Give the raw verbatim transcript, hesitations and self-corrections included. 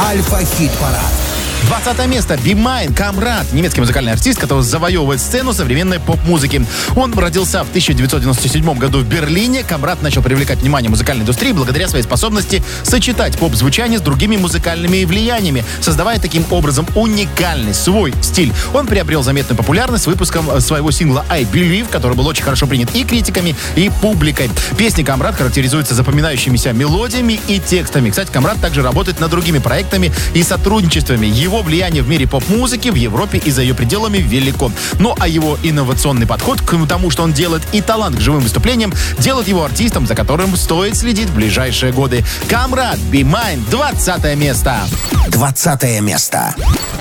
Альфа-хит-парад. двадцатое место. Be Mine, Камрад. Немецкий музыкальный артист, который завоевывает сцену современной поп-музыки. Он родился в тысяча девятьсот девяносто седьмом году в Берлине. Камрад начал привлекать внимание музыкальной индустрии благодаря своей способности сочетать поп-звучание с другими музыкальными влияниями, создавая таким образом уникальный свой стиль. Он приобрел заметную популярность с выпуском своего сингла I Believe, который был очень хорошо принят и критиками, и публикой. Песни Камрад характеризуются запоминающимися мелодиями и текстами. Кстати, Камрад также работает над другими проектами и сотрудничествами. Его влияние в мире поп-музыки, в Европе и за ее пределами велико. Ну а его инновационный подход к тому, что он делает, и талант к живым выступлениям делают его артистом, за которым стоит следить в ближайшие годы. Камрад, Be Mine, двадцатое место. Двадцатое место.